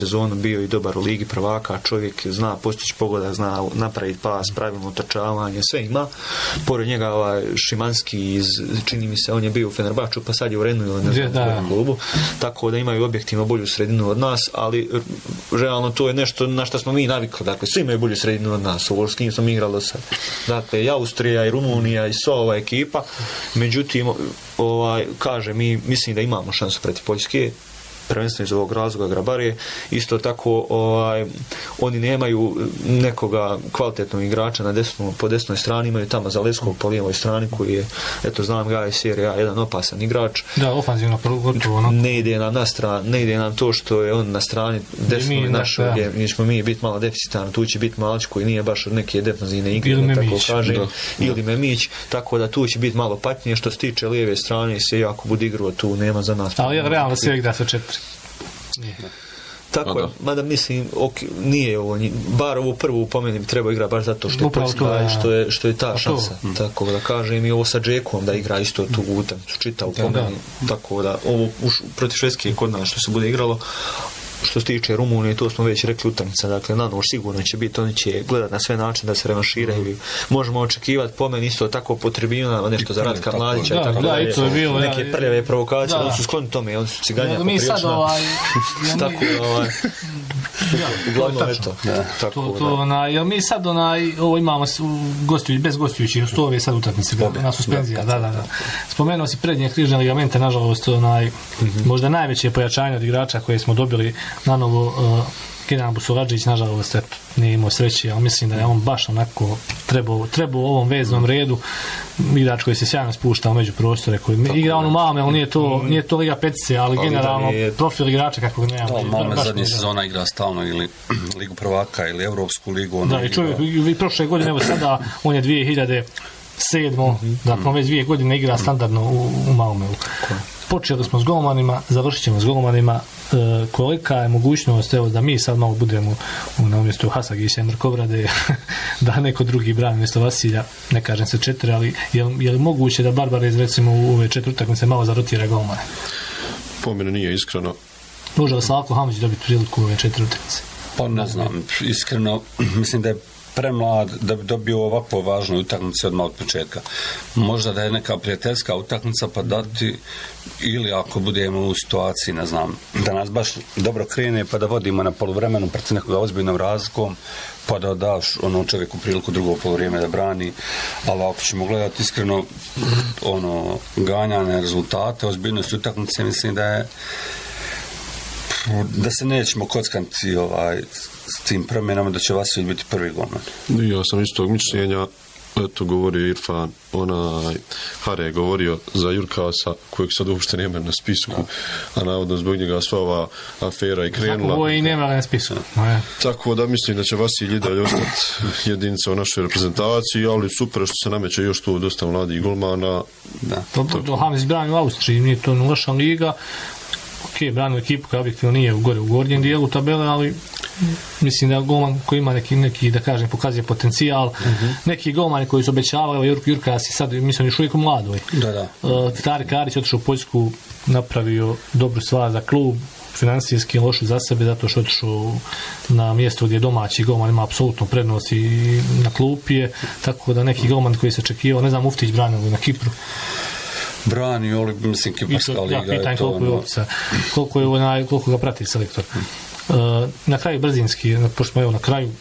sezonu bio i dobar u Ligi prvaka, čovjek zna postići pogodak, zna napraviti pas, pravilno utrčavanje, sve ima. Pored njega Šimanski čini mi se, on je bio u Fenerbahču, pa sad je u Renu ili ne znam klubu, tako da imaju objektivno bolju sredinu od nas, ali realno to je nešto na što smo mi navikli, dakle svi imaju bolju sredinu od nas, ovo s kim smo igrali do sad. Dakle, i Austrija, i Rumunija, i sva ova ekipa, međutim, kaže, mi mislim da imamo šansu protiv Poljske, prvenstveno iz ovog razloga Grabare. Isto tako oni nemaju nekoga kvalitetnog igrača po desnoj strani, imaju tamo Zaleskog po lijevoj strani koji je, eto znam ga je serija jedan opasan igrač. Da, ofanzivno gotovo. Ne ide nam to što je on na strani desnoj našoj, gdje ćemo mi biti malo deficitarni, tu će biti Malić koji nije baš od neke defanzivne igre, ili tako Memić, kažem, ili Memić, tako da tu će biti malo patnije. Što se tiče lijeve strane, se jako bude igrao, tu nema za nas. Ali je realno sve igra sa 4. Tako, mada mislim, nije ovo, bar ovo prvu po meni treba igra baš zato što je Poljska i što je ta šansa. Tako da kažem i ovo sa Džekom da igra isto tu utakmicu, čitavu po meni. Tako da ovo protiv Švedske kod nas što se bude igralo. Što se tiče Rumunije, to smo već rekli utakmica, dakle na nož sigurno će biti, oni će gledati na sve načine da se revanširaju. Možemo očekivati po meni isto tako po tribinama, nešto za Ratka Mladića i tako dalje, neke prljave provokacije, oni su skloni tome, oni su ciganja popriječno. Tako uglavnom eto. Jel mi sad ovo imamo bez gostujući, što ove sad utakmice na suspenzija, da. Spomenuo si prednje križne ligamente, nažalost, možda najveće pojačanje od igrača koje smo dobili na novo. Kenan Busuladžić, nažalost, nije imao sreće, ali mislim da je on baš onako trebao u ovom veznom redu, igrač koji se sjajno spušta u među prostore, koji igra on u Malme, ali nije to Liga petice, ali generalno profil igrača kakvog nema. Malme zadnje sezona igra stalno ili Ligu prvaka ili Evropsku ligu. Da, i čovjek i prošle godine, evo sada, on je 2007. Dakle, već 2 godine igra standardno u Malmeu. Počeli smo s golmanima, završit ćemo s golmanima. Kolika je mogućnost, evo, da mi sad malo budemo na umjestu Hasagića i Mrkovrade, da neko drugi brani umjesto Vasilja, ne kažem se 4, ali je li moguće da Barbarez recimo u ove 4 utakmice malo zarotira golmane? Po mene nije iskreno. Može li Slavko Hamić dobiti priliku u ove 4 utakmice? Pa ne znam, iskreno, mislim da je premlad da bi dobio ovako važnu utakmicu odmah od početka. Možda da je neka prijateljska utakmica pa dati, ili ako budemo u situaciji, ne znam, da nas baš dobro krene pa da vodimo na poluvremenu protiv nekoga ozbiljnom razlikom, pa da daš čovjeku priliku drugo poluvrijeme da brani, ali ako ćemo gledati iskreno ganjane rezultate, ozbiljnost utakmice, mislim da se nećemo kockati s tim promjenama, da će Vasilj biti prvi golman. Ja sam istog mišljenja, eto govorio Irfan, Hare je govorio za Jurkasa, kojeg sad uopšte nema na spisku, a navodno zbog njega sva ova afera i krenula. Ovo i nema na spisku. Tako da mislim da će Vasilj i dalje ostati jedinica u našoj reprezentaciji, ali super što se nameće još tu dosta mladih golmana. Hamis brani u Austriji, nije to loša liga. Branu ekipu koja objektivno nije u gornjem dijelu tabele, ali mislim da golman koji ima neki da kažem, pokazuje potencijal. Neki golmani koji su obećavali, Jurkas i sad, mislim, još uvijek u mladoj. Tarik Karić otišao u Poljsku, napravio dobru stvar za klub, finansijski lošu za sebe, zato što otišao na mjesto gdje domaći golman ima apsolutnu prednost i na klupi je, tako da neki golman koji se očekivao, ne znam, Uftić branio na Kipru. Brani, ali mislim Kiparska liga je to. Koliko ga prati selektor. Na kraju brzinski, pošto smo evo na kraju,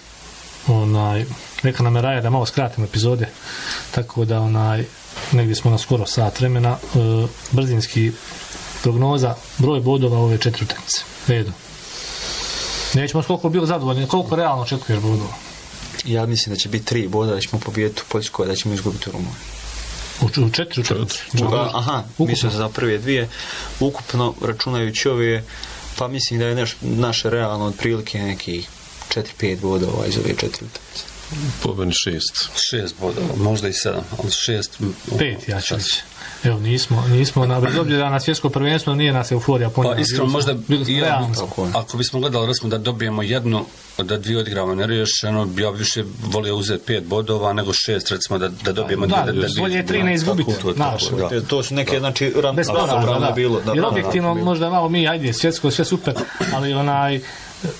neka nam je Raja da malo skratimo epizode, tako da negdje smo na skoro sat vremena. Brzinski prognoza, broj bodova ove 4 utakmice. Redu. Nećemo koliko bilo zadovoljni, koliko realno očekuješ bodova? Ja mislim da će biti 3 boda, da ćemo pobijeti u Poljskoj, da ćemo izgubiti u Rumuniji. U 4 utakmice? Aha, mislim za prve 2. Ukupno, računajući ove, pa mislim da je naše realno otprilike neki 4-5 bodova iz ove 4 utakmice. Po meni 6 bodova, možda i 7, ali 5, ja ću reći. Evo, nismo bez obzira na svjetsko prvenstvo, nije nas euforija ponijela. Pa iskreno, možda ako bismo gledali, recimo, da dobijemo jednu, da 2 odigramo neriješeno, ja više volio uzeti 5 bodova nego 6, recimo, da dobijemo 2. Bolje je 3 ne izgubiti. To su neke, znači, bez pravno bilo. Jer objektivno, možda malo mi, ajde, svjetsko, sve super, ali